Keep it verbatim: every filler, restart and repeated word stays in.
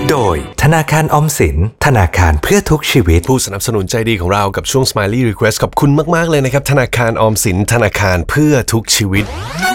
โดยธนาคารออมสินธนาคารเพื่อทุกชีวิตผู้สนับสนุนใจดีของเรากับช่วง Smiley Request ขอบคุณมากๆเลยนะครับธนาคารออมสินธนาคารเพื่อทุกชีวิต